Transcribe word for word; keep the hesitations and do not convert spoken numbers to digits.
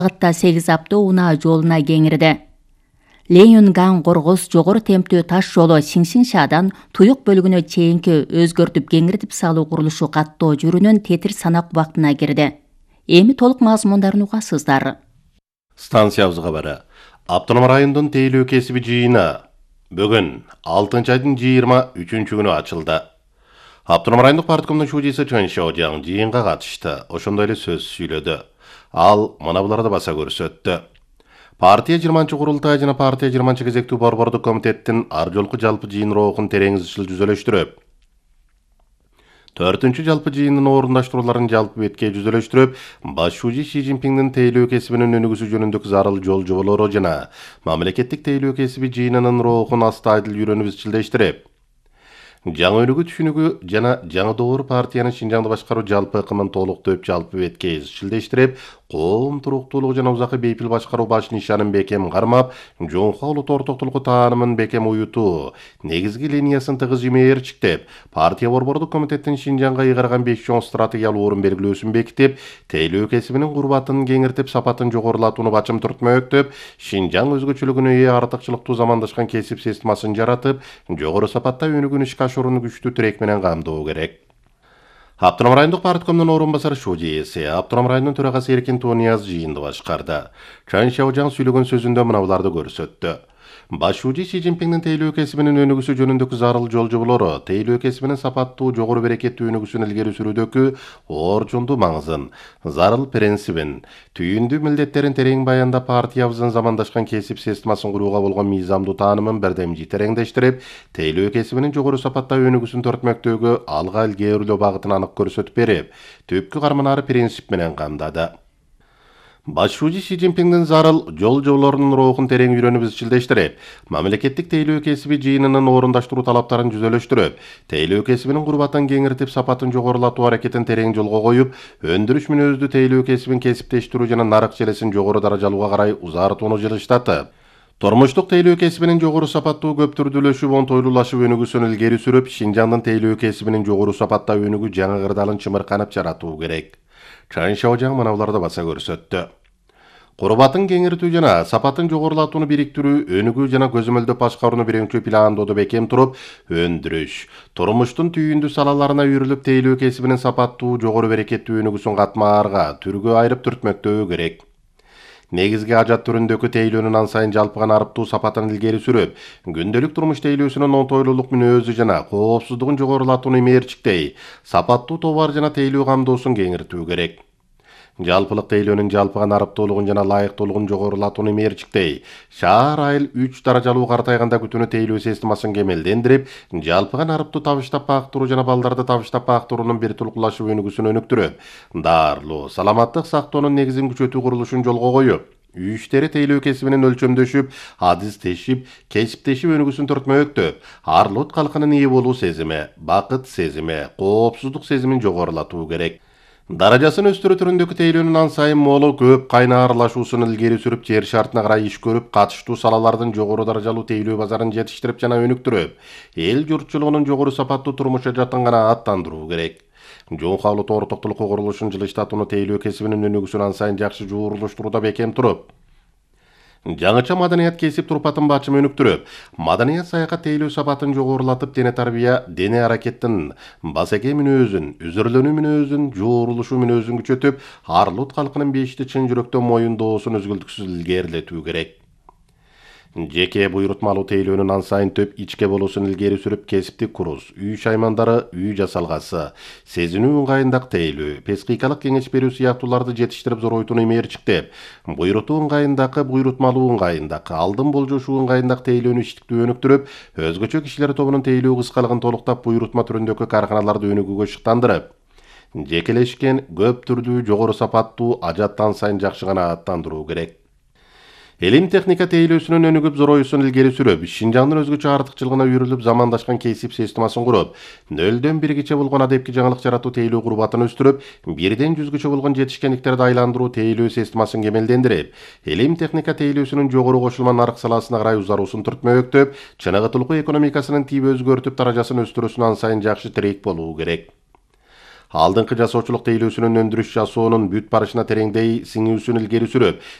багытта сегиз аптоо унаа жолуна кеңирди. Ленин-Ган Коргос жогору темптүү таш жолу Сиңсиңшаадан Туюк бөлүгүнө чейинки өзгөртүп кеңиртип салуу курулушу каттоо жүрүүнүн тетир санак убактына кирди. Эми толук мазмундарын угасыздар. Станциябыз кабары. Автоном райондун тейлөө кесиби жыйыны бүгүн алтынчы айдын жыйырма үчүнчү күнү ачылды. Автоном райондук парткомдун шужиси Чөн Шаожаң жыйынга катышты. Ошондой эле сөз сүйлөдү. Ал мына буларды баса көрсөттү. Партия жыйырманчы курултай жана партия жыйырманчы кезектүү борбордук комитеттин ар жолку жалпы жыйын роохун терең изчил жүзөлөштүрүп, төртүнчү жалпы жыйындын орундаштырууларын жалпы бетке жүзөлөштүрүп, баш шужи Ши Цзиньпиңдин тейлөө кесибинин өнүгүүсү жөнүндөгү зарыл жол жоболору жана мамлекеттик тейлөө кесиби жыйынынын роохун астайдыл үйрөнүп изчилдештирип, жаңы өнүгүү түшүнүгү жана жаңы доор партиянын Шинжаңды башкаруу жалпы ыкымын толуктоп жалпы бетке изчилдештирип, коом туруктуулугу жана узакы бейпил башкаруу баш нишанын бекем кармап, жоңкуга улут ортоктулугу таанымын бекем уютуу, негизги линиясын тыгыз жимээрчиктеп, партия борбордук комитеттин Шинжаңга ыйгарган беш чоң стратегиялык орун белгилөөсүн бекитип, тейлөө кесибинин курбатын кеңиртип, сапатын жогорулатууну бачым түртмөктөп, Шинжаң өзгөчөлүгүнө ээ артыкчылыктуу замандашкан кесип системасын жаратып, жогору сапатта өнүгүүнү ишке ашырууну күчтүү тирек менен камдоо керек. Автоном райондук парткомдун орун басары шужиси, Автоном районунун төрагасы Эркин Тонияз жыйынды башкарды. Чөн Шаожаң сүйлөгөн сөзүндө мына буларды көрсөттү. Баш шужи Ши Цзиньпиңдин тейлөө кесибинин өнүгүүсү жөнүндөгү зарыл жол жоболору, тейлөө кесибинин сапаттуу, жогору берекеттүү өнүгүүсүн илгери сүрүүдөгү орчундуу маңызын, зарыл принцибин, түйүндүү милдеттерин терең баяндап, партиябыздын замандашкан кесип системасын курууга болгон мыйзамдуу таанымын бирдемжи тереңдештирип, тейлөө кесибинин жогору сапатта өнүгүүсүн төртмөктөгү алга илгерилөө багытын анык көрсөтүп берип, түпкү карманары принцип менен камдады. Баш шужи Ши Цзиньпиңдин зарыл жол жоболорунун роохун терең үйрөнүп изчилдештирип, мамлекеттик тейлөө кесиби жыйынынын орундаштыруу талаптарын жүзөлөштүрүп, тейлөө кесибинин курбатын кеңиртип, сапатын жогорулатуу аракетин терең жолго коюп, өндүрүш мүнөздүү тейлөө кесибин кесиптештирүү жана нарык желесин жогору даражалууга карай узартууну жылыштатып, тормуштук тейлөө кесибинин жогору сапаттуу көп түрдүүлөшүп, онтойлуулашып өнүгүүсүн илгери сүрүп, Шинжаңдын тейлөө кесибинин жогору сапатта өнүгүү жаңы кырдаалын чымырканып жаратуу керек. Чөн Шаожаң мына буларды баса көрсөттү. Курбатын кеңиртүү жана сапатын жогорулатууну бириктирүү, өнүгүү жана көзөмөлдөп башкарууну биринчи пландоодо бекем туруп, өндүрүш, турмуштун түйүндүү салаларына үйрүлүп, тейлөө кесибинин сапаттуу, жогору берекеттүү өнүгүүсүн катмаарга, түргө айырып түртмөктөө керек. Негизги ажат түрүндөгү тейлөөнүн ан сайын жалпыган арыптуу сапатын илгери сүрүп, күндөлүк турмуш тейлөөсүнүн онтойлуулук мүнөзү жана коопсуздугун жогорулатууну имээрчиктей, сапаттуу товар жана тейлөө камдоосун кеңиртүү керек. Жалпылык тейлөөнүн жалпыган арыптуулугун жана ылайыктуулугун жогорулатууну имээрчиктей, шаар айыл үч даражалуу картайганда күтүүнү тейлөө системасын кемелдендирип, жалпыган арыптуу табыштап бактыруу жана балдарды табыштап бактыруунун бир тулкулашып өнүгүүсүн өнүктүрүп, дарылуу, саламаттык сактоонун негизин күчөтүү курулушун жолго коюп, үчтери тейлөө кесибинин өлчөмдөшүп, адистешип, кесиптешип өнүгүүсүн төртмөктөп, ар улут калкынын ээ болуу сезими, бакыт сезими, коопсуздук сезимин жогорулатуу керек. Даражасын өстүрүү түрүндөгү тейлөөнүн ан сайын молу көп кайнарлашуусун илгери сүрүп, жер шартына карай иш көрүп, катыштуу салалардын жогору даражалуу тейлөө базарын жетиштирип жана өнүктүрүп, эл журтчулугунун жогору сапаттуу турмуш ажатын гана аттандыруу керек. Жоңкуга улут ортоктулукку курулушун жылыштатууну, тейлөө кесибинин өнүгүүсүн ан сайын жакшы жуурулуштурууда бекем туруп, жаңыча маданият кесип турпатын бачым өнүктүрүп, маданият саякат тейлөө сапатын жогорулатып, дене тарбия, дене аракеттин басеке мүнөзүн, үзүрлөнүү мүнөзүн, жуурулушуу мүнөзүн күчөтүп, ар улут калкынын бешти чын жүрөктөн моюндоосун өзгөлтүксүз илгерилетүү керек. Жеке буйрутмалуу тейлөөнүн ан сайын төп ичке болуусун илгери сүрүп, кесиптик курус, үй шаймандары, үй жасалгасы, сезинүү ыңгайындагы тейлөө, психикалык кеңеш берүү сыяктууларды жетиштирип зоройтууну имээрчиктеп, буйрутуу ыңгайындагы, буйрутмалуу ыңгайындагы, алдын болжошуу ыңгайындагы тейлөөнү иштиктүү өнүктүрүп, өзгөчө кишилер тобунун тейлөө кыскалыгын толуктап, буйрутма түрүндөгү карканаларды өнүгүүгө шыктандырып, жекелешкен, көп түрдүү, жогору сапаттуу, ажатты ан сайын жакшы гана аттандыруу керек. Элим техника тейлөөсүнүн өнүгүп зороюусун илгери сүрүп, Шинжаңдын өзгөчө артыкчылыгына үйрүлүп, замандашкан кесип системасын куруп, нөлдөн биргиче болгон адепки жаңылык жаратуу тейлөө курбатын өстүрүп, бирден жүзгүчө болгон жетишкендиктерди айландыруу тейлөө системасын кемелдендирип, элим техника тейлөөсүнүн жогору кошулма нарык саласына карай узаруусун түртмөктөп, чыныгытылуу экономикасынын тип өзгөртүп, даражасын өстүрүүсүн ан сайын жакшы тирек болуу керек. алдыңкы жасоочулук тейлөөсүнүн өндүрүш жасоонун бүт барышына тереңдей сиңүүсүн илгери сүрүп,